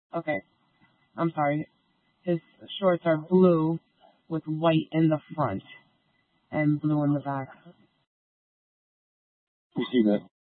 Okay, I'm sorry. His shorts are blue with white in the front and blue in the back. You see that?